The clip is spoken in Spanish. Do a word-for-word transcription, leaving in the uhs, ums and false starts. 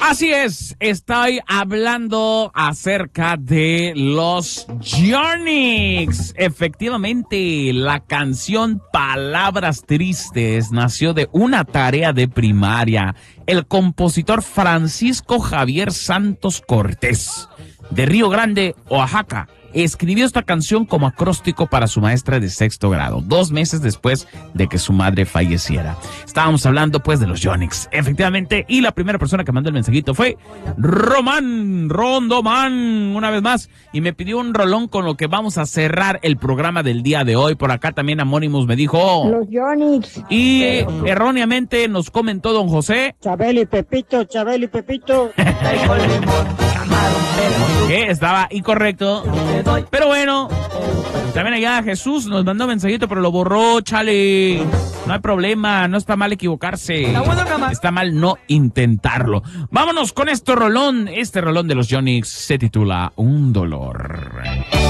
Así es, estoy hablando acerca de los Yonix. Efectivamente, la canción Palabras Tristes nació de una tarea de primaria. El compositor Francisco Javier Santos Cortés, de Río Grande, Oaxaca, escribió esta canción como acróstico para su maestra de sexto grado, dos meses después de que su madre falleciera. Estábamos hablando pues de los Yonix, efectivamente, y la primera persona que mandó el mensajito fue Román, Rondomán, una vez más, y me pidió un rolón con lo que vamos a cerrar el programa del día de hoy. Por acá también Anonymous me dijo los Yonix. Y eh, erróneamente nos comentó don José Chabel y Pepito, Chabel y Pepito. que estaba incorrecto. Pero bueno, también allá Jesús nos mandó un mensajito, pero lo borró, chale. No hay problema, no está mal equivocarse. Está mal no intentarlo. Vámonos con este rolón. Este rolón de los Yonix se titula Un Dolor.